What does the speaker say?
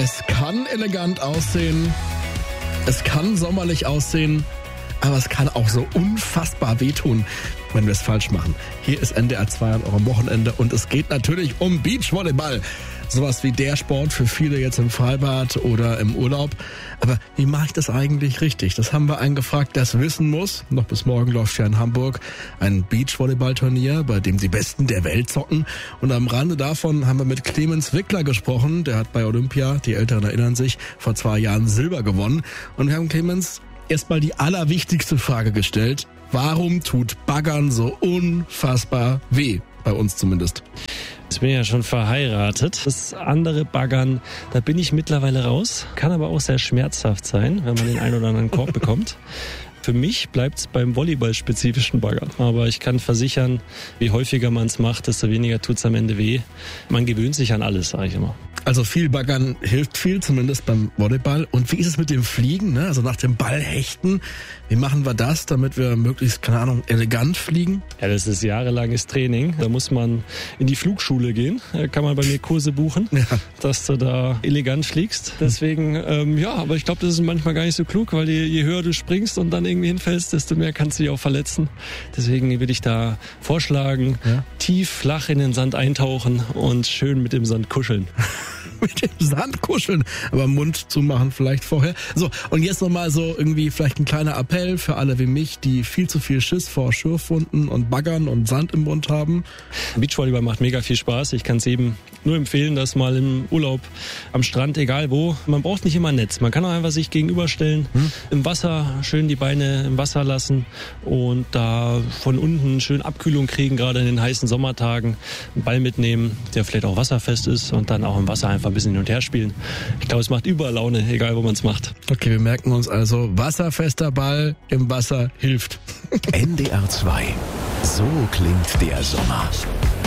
Es kann elegant aussehen, es kann sommerlich aussehen, aber es kann auch so unfassbar wehtun, wenn wir es falsch machen. Hier ist NDR 2 an eurem Wochenende und es geht natürlich um Beachvolleyball. Sowas wie der Sport für viele jetzt im Freibad oder im Urlaub. Aber wie mache ich das eigentlich richtig? Das haben wir einen gefragt, der es wissen muss. Noch bis morgen läuft ja in Hamburg ein Beachvolleyballturnier, bei dem die Besten der Welt zocken. Und am Rande davon haben wir mit Clemens Wickler gesprochen. Der hat bei Olympia, die Älteren erinnern sich, vor 2 Jahren Silber gewonnen. Und wir haben Clemens erstmal die allerwichtigste Frage gestellt. Warum tut Baggern so unfassbar weh? Bei uns zumindest. Ich bin ja schon verheiratet. Das andere Baggern, da bin ich mittlerweile raus. Kann aber auch sehr schmerzhaft sein, wenn man den einen oder anderen Korb bekommt. Für mich bleibt es beim volleyballspezifischen Baggern. Aber ich kann versichern, je häufiger man es macht, desto weniger tut es am Ende weh. Man gewöhnt sich an alles, sage ich immer. Also viel Baggern hilft viel, zumindest beim Volleyball. Und wie ist es mit dem Fliegen, ne? Also nach dem Ball hechten. Wie machen wir das, damit wir möglichst, keine Ahnung, elegant fliegen? Ja, das ist jahrelanges Training. Da muss man in die Flugschule gehen. Da kann man bei mir Kurse buchen, dass du da elegant fliegst. Deswegen, aber ich glaube, das ist manchmal gar nicht so klug, weil je höher du springst und dann irgendwie hinfällst, desto mehr kannst du dich auch verletzen. Deswegen würde ich da vorschlagen, tief, flach in den Sand eintauchen und schön mit dem Sand kuscheln. Mit dem Sand kuscheln, aber Mund zumachen vielleicht vorher. So, und jetzt nochmal so irgendwie vielleicht ein kleiner Appell für alle wie mich, die viel zu viel Schiss vor Schürfwunden und Baggern und Sand im Mund haben. Beachvolleyball macht mega viel Spaß. Ich kann es jedem nur empfehlen, dass mal im Urlaub, am Strand, egal wo, man braucht nicht immer ein Netz. Man kann auch einfach sich gegenüberstellen, im Wasser schön die Beine im Wasser lassen und da von unten schön Abkühlung kriegen, gerade in den heißen Sommertagen. Einen Ball mitnehmen, der vielleicht auch wasserfest ist und dann auch im Wasser einfach ein bisschen hin und her spielen. Ich glaube, es macht überall Laune, egal wo man es macht. Okay, wir merken uns also, wasserfester Ball im Wasser hilft. NDR 2. So klingt der Sommer.